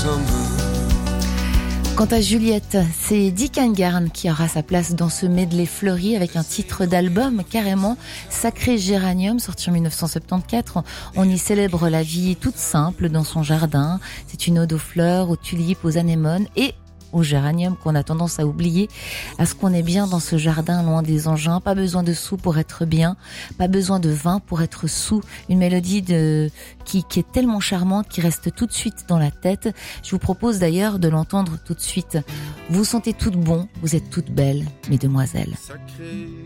Quant à Juliette, c'est Dick Angarn qui aura sa place dans ce medley fleuri avec un titre d'album carrément, Sacré Géranium, sorti en 1974. On y célèbre la vie toute simple dans son jardin. C'est une ode aux fleurs, aux tulipes, aux anémones et au géranium qu'on a tendance à oublier, à ce qu'on est bien dans ce jardin loin des engins, pas besoin de sous pour être bien, pas besoin de vin pour être sous, une mélodie qui est tellement charmante qui reste tout de suite dans la tête. Je vous propose d'ailleurs de l'entendre tout de suite. Vous sentez toutes bon, vous êtes toutes belles, mesdemoiselles. Sacré